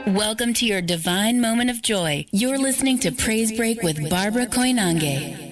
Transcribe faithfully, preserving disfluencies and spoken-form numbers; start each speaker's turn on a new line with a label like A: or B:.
A: Welcome to your divine moment of joy. You're listening to Praise Break with Barbara Koinange.